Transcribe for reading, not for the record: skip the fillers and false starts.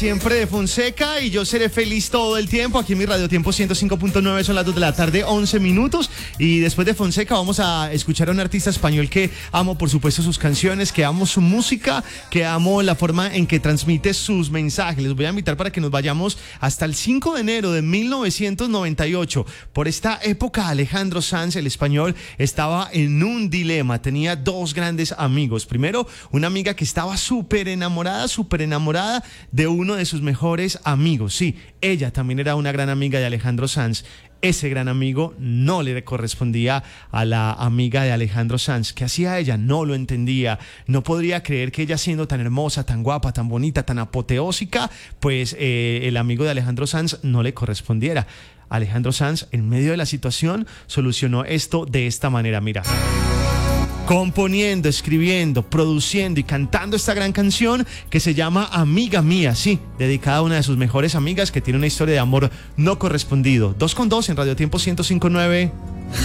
Siempre de Fonseca y yo seré feliz todo el tiempo. Aquí en mi Radio Tiempo 105.9 son las 2 de la tarde, 11 minutos. Y después de Fonseca vamos a escuchar a un artista español que amo, por supuesto, sus canciones, que amo su música, que amo la forma en que transmite sus mensajes. Les voy a invitar para que nos vayamos hasta el 5 de enero de 1998. Por esta época, Alejandro Sanz, el español, estaba en un dilema. Tenía dos grandes amigos. Primero, una amiga que estaba súper enamorada de uno de sus mejores amigos. Sí, ella también era una gran amiga de Alejandro Sanz. Ese gran amigo no le correspondía a la amiga de Alejandro Sanz. ¿Qué hacía ella? No lo entendía. No podría creer que ella, siendo tan hermosa, tan guapa, tan bonita, tan apoteósica, pues el amigo de Alejandro Sanz no le correspondiera. Alejandro Sanz, en medio de la situación, solucionó esto de esta manera. Mira, componiendo, escribiendo, produciendo y cantando esta gran canción que se llama Amiga Mía, sí, dedicada a una de sus mejores amigas que tiene una historia de amor no correspondido. 2 con 2 en Radio Tiempo 105.9.